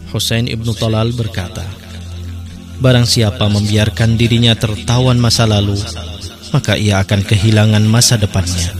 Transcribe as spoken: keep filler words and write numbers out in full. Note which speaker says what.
Speaker 1: Husain ibnu Talal berkata, barang siapa membiarkan dirinya tertawan masa lalu, maka ia akan kehilangan masa depannya.